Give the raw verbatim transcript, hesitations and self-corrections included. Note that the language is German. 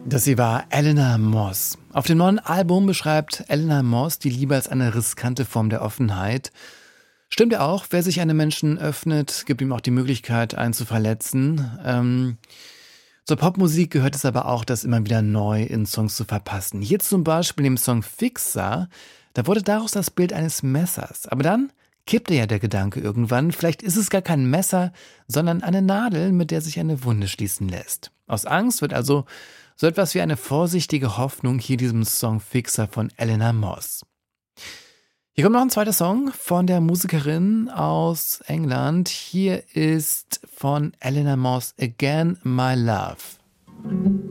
Das hier war Eleanor Moss. Auf dem neuen Album beschreibt Eleanor Moss die Liebe als eine riskante Form der Offenheit. Stimmt ja auch, wer sich einem Menschen öffnet, gibt ihm auch die Möglichkeit, einen zu verletzen. Ähm, zur Popmusik gehört es aber auch, das immer wieder neu in Songs zu verpassen. Hier zum Beispiel im Song Fixer, da wurde daraus das Bild eines Messers. Aber dann kippte ja der Gedanke irgendwann, vielleicht ist es gar kein Messer, sondern eine Nadel, mit der sich eine Wunde schließen lässt. Aus Angst wird also so etwas wie eine vorsichtige Hoffnung hier diesem Song Fixer von Eleanor Moss. Hier kommt noch ein zweiter Song von der Musikerin aus England. Hier ist von Eleanor Moss Again My Love.